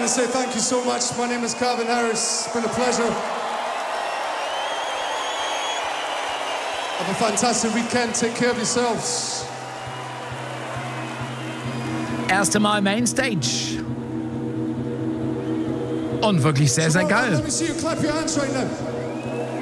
to say thank you so much. My name is Calvin Harris. It's been a pleasure. Have a fantastic weekend. Take care of yourselves. Erste Mal Mainstage. Und wirklich sehr, sehr geil. Let me see you clap your hands right now.